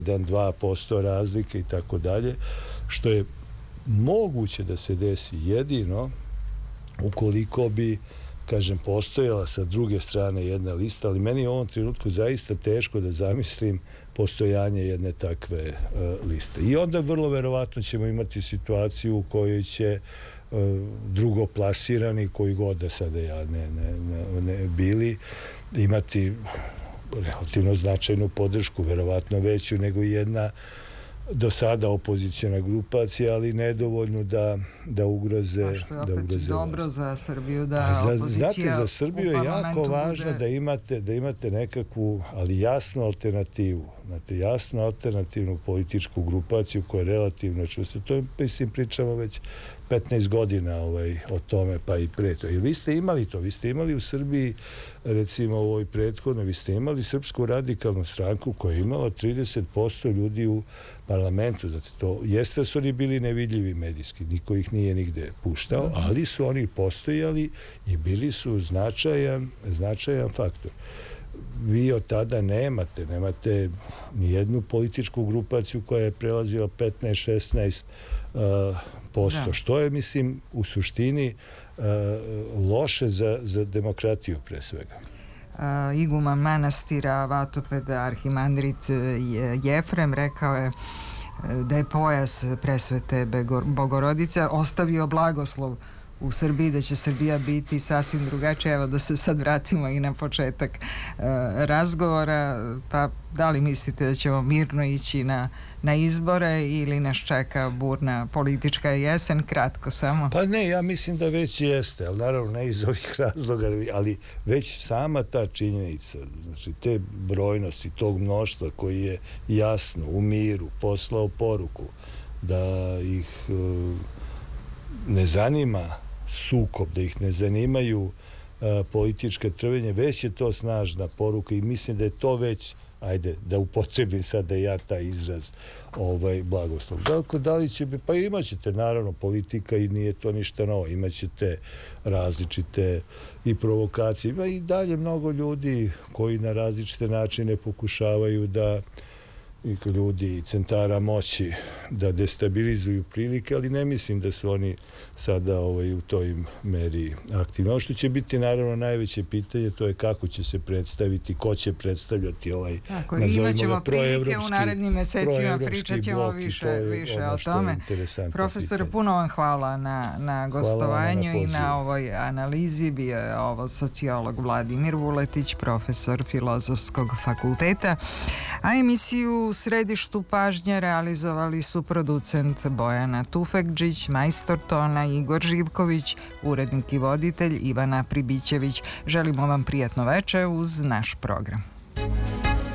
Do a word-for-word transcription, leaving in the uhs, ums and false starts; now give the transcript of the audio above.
jedan do dva posto razlike i tako dalje, što je moguće da se desi jedino ukoliko bi, kažem, postojala sa druge strane jedna lista, ali meni je u ovom trenutku zaista teško da zamislim postojanje jedne takve uh, liste. I onda vrlo verovatno ćemo imati situaciju u kojoj će uh, drugoplasirani, koji god da sada ja ne, ne, ne, ne bili, imati relativno značajnu podršku, verovatno veću nego jedna do sada opozicijona grupacija, ali nedovoljno da, da ugroze... A što je opet dobro za Srbiju da za, opozicija znate, za Srbiju je jako važno bude... da imate, da imate nekakvu, ali jasnu alternativu. Znate, jasnu alternativnu političku grupaciju koja je relativno čusto. To je, mislim, pričamo već petnaest godina ovaj, o tome, pa i pre to. I vi ste imali to, vi ste imali u Srbiji, recimo u ovoj prethodnoj, vi ste imali Srpsku radikalnu stranku koja je imala trideset posto ljudi u parlamentu. Znate, to jeste da su oni bili nevidljivi medijski, niko ih nije nigde puštao, ali su oni postojali i bili su značajan, značajan faktor. Vi od tada nemate, nemate nijednu političku grupaciju koja je prelazila petnaest do šesnaest posto, što je, mislim, u suštini loše za, za demokratiju pre svega. Iguman manastira Vatoped arhimandrit Jefrem rekao je da je pojas presvete Bogorodice ostavio blagoslov u Srbiji, da će Srbija biti sasvim drugačija. Evo da se sad vratimo i na početak e, razgovora, pa da li mislite da ćemo mirno ići na, na izbore ili nas čeka burna politička jesen? Kratko samo. Pa ne, ja mislim da već jeste, ali naravno ne iz ovih razloga, ali već sama ta činjenica, znači te brojnosti, tog mnoštva koji je jasno u miru poslao poruku da ih e, ne zanima sukob, da ih ne zanimaju a, političke trvenje, već je to snažna poruka i mislim da je to već, ajde, da upotrebim sada ja taj izraz, ovaj, blagoslov. Dakle, da li će, pa imaćete naravno politika i nije to ništa novo, imaćete različite i provokacije, ima i dalje mnogo ljudi koji na različite načine pokušavaju da i ljudi centara moći da destabilizuju prilike, ali ne mislim da su oni sada ovaj, u toj meri aktivni. Ono što će biti naravno najveće pitanje, to je kako će se predstaviti, ko će predstavljati ovaj, tako, imat ćemo prilike u narednim mesecima, pričat ćemo više, više o tome. Profesor, pitanje. Puno vam hvala na, na gostovanju i na ovoj analizi. Bio je ovo sociolog Vladimir Vuletić, profesor Filozofskog fakulteta, a emisiju u središtu pažnje realizovali su producent Bojana Tufekđić, majstor tona Igor Živković, urednik i voditelj Ivana Pribićević. Želimo vam prijatno veče uz naš program.